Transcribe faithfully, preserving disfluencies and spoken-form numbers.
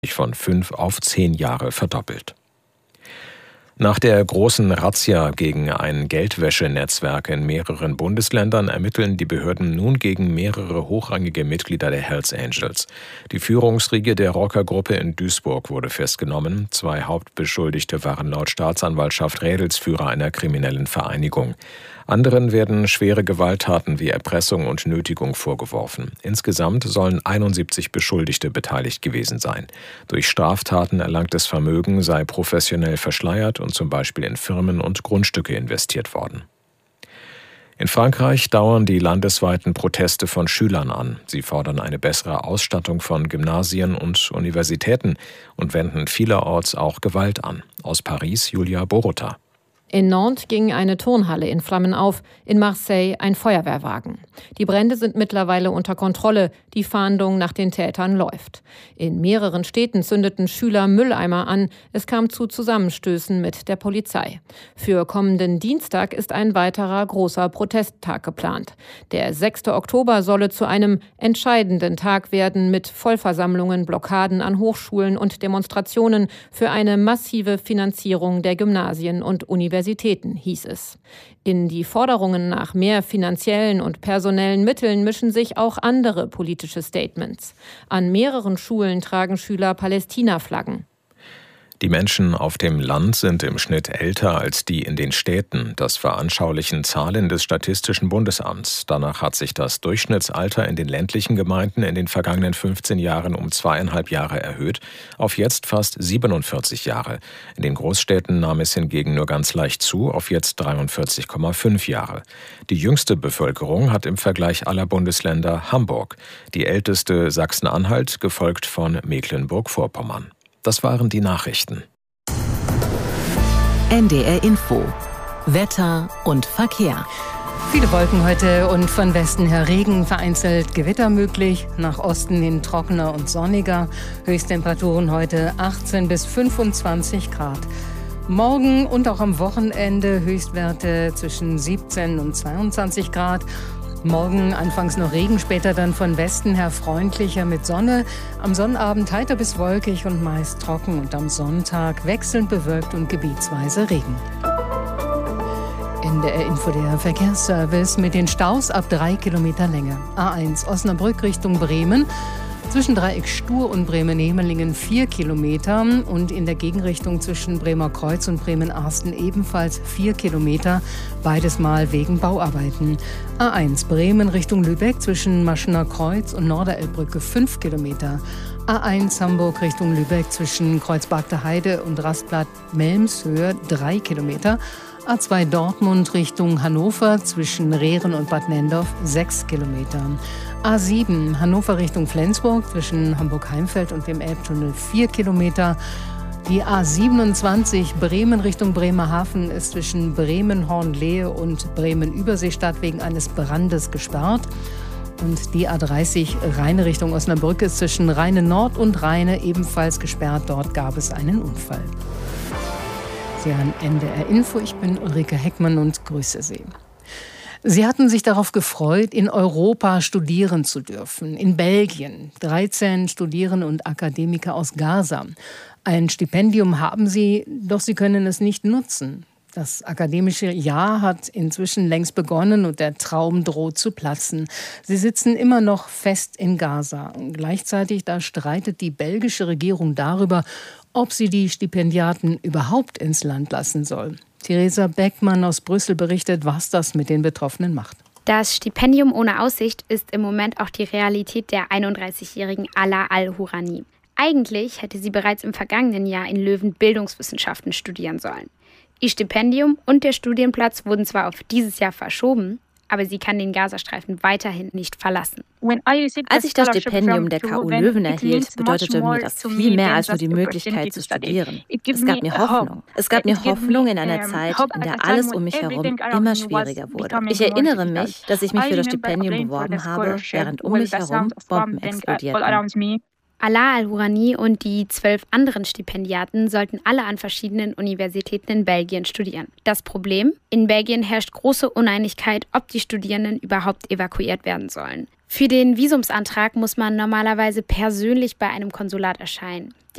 sich von fünf auf zehn Jahre verdoppelt. Nach der großen Razzia gegen ein Geldwäschenetzwerk in mehreren Bundesländern ermitteln die Behörden nun gegen mehrere hochrangige Mitglieder der Hells Angels. Die Führungsriege der Rockergruppe in Duisburg wurde festgenommen. Zwei Hauptbeschuldigte waren laut Staatsanwaltschaft Rädelsführer einer kriminellen Vereinigung. Anderen werden schwere Gewalttaten wie Erpressung und Nötigung vorgeworfen. Insgesamt sollen einundsiebzig Beschuldigte beteiligt gewesen sein. Durch Straftaten erlangtes Vermögen sei professionell verschleiert und zum Beispiel in Firmen und Grundstücke investiert worden. In Frankreich dauern die landesweiten Proteste von Schülern an. Sie fordern eine bessere Ausstattung von Gymnasien und Universitäten und wenden vielerorts auch Gewalt an. Aus Paris Julia Borota. In Nantes ging eine Turnhalle in Flammen auf, in Marseille ein Feuerwehrwagen. Die Brände sind mittlerweile unter Kontrolle, die Fahndung nach den Tätern läuft. In mehreren Städten zündeten Schüler Mülleimer an, es kam zu Zusammenstößen mit der Polizei. Für kommenden Dienstag ist ein weiterer großer Protesttag geplant. Der sechster Oktober solle zu einem entscheidenden Tag werden mit Vollversammlungen, Blockaden an Hochschulen und Demonstrationen für eine massive Finanzierung der Gymnasien und Universitäten. Universitäten, hieß es. In die Forderungen nach mehr finanziellen und personellen Mitteln mischen sich auch andere politische Statements. An mehreren Schulen tragen Schüler Palästina-Flaggen. Die Menschen auf dem Land sind im Schnitt älter als die in den Städten. Das veranschaulichen Zahlen des Statistischen Bundesamts. Danach hat sich das Durchschnittsalter in den ländlichen Gemeinden in den vergangenen fünfzehn Jahren um zweieinhalb Jahre erhöht, auf jetzt fast siebenundvierzig Jahre. In den Großstädten nahm es hingegen nur ganz leicht zu, auf jetzt dreiundvierzig Komma fünf Jahre. Die jüngste Bevölkerung hat im Vergleich aller Bundesländer Hamburg, die älteste Sachsen-Anhalt, gefolgt von Mecklenburg-Vorpommern. Das waren die Nachrichten. N D R Info. Wetter und Verkehr. Viele Wolken heute und von Westen her Regen, vereinzelt Gewitter möglich. Nach Osten hin trockener und sonniger. Höchsttemperaturen heute achtzehn bis fünfundzwanzig Grad. Morgen und auch am Wochenende Höchstwerte zwischen siebzehn und zweiundzwanzig Grad. Morgen anfangs noch Regen, später dann von Westen her freundlicher mit Sonne. Am Sonnabend heiter bis wolkig und meist trocken und am Sonntag wechselnd bewölkt und gebietsweise Regen. N D R Info, der Verkehrsservice mit den Staus ab drei Kilometer Länge. A eins Osnabrück Richtung Bremen. Zwischen Dreieck Stur und Bremen-Hemelingen vier Kilometer und in der Gegenrichtung zwischen Bremer Kreuz und Bremen-Arsten ebenfalls vier Kilometer, beides mal wegen Bauarbeiten. A eins Bremen Richtung Lübeck zwischen Maschener Kreuz und Norderelbbrücke fünf Kilometer. A eins Hamburg Richtung Lübeck zwischen Kreuzbergter Heide und Rastplatz Melmshöhe drei Kilometer. A zwei Dortmund Richtung Hannover zwischen Rehren und Bad Nendorf sechs Kilometer. A sieben Hannover Richtung Flensburg zwischen Hamburg-Heimfeld und dem Elbtunnel vier Kilometer. Die A siebenundzwanzig Bremen Richtung Bremerhaven ist zwischen Bremen-Hornlehe und Bremen-Überseestadt wegen eines Brandes gesperrt. Und die A dreißig Rheine Richtung Osnabrück ist zwischen Rheine Nord und Rheine ebenfalls gesperrt. Dort gab es einen Unfall. Sie hören N D R Info. Ich bin Ulrike Heckmann und grüße Sie. Sie hatten sich darauf gefreut, in Europa studieren zu dürfen. In Belgien. dreizehn Studierende und Akademiker aus Gaza. Ein Stipendium haben sie, doch sie können es nicht nutzen. Das akademische Jahr hat inzwischen längst begonnen und der Traum droht zu platzen. Sie sitzen immer noch fest in Gaza. Und gleichzeitig da streitet die belgische Regierung darüber, ob sie die Stipendiaten überhaupt ins Land lassen soll. Theresa Beckmann aus Brüssel berichtet, was das mit den Betroffenen macht. Das Stipendium ohne Aussicht ist im Moment auch die Realität der einunddreißigjährigen Ala Al-Hourani. Eigentlich hätte sie bereits im vergangenen Jahr in Löwen Bildungswissenschaften studieren sollen. Ihr Stipendium und der Studienplatz wurden zwar auf dieses Jahr verschoben, aber sie kann den Gazastreifen weiterhin nicht verlassen. Als ich das Stipendium der K U Leuven erhielt, bedeutete mir das viel mehr als nur die Möglichkeit zu studieren. Es gab mir Hoffnung. Es gab mir Hoffnung in einer Zeit, in der alles um mich herum immer schwieriger wurde. Ich erinnere mich, dass ich mich für das Stipendium beworben habe, während um mich herum Bomben explodierten. Alaa Al-Hourani und die zwölf anderen Stipendiaten sollten alle an verschiedenen Universitäten in Belgien studieren. Das Problem? In Belgien herrscht große Uneinigkeit, ob die Studierenden überhaupt evakuiert werden sollen. Für den Visumsantrag muss man normalerweise persönlich bei einem Konsulat erscheinen.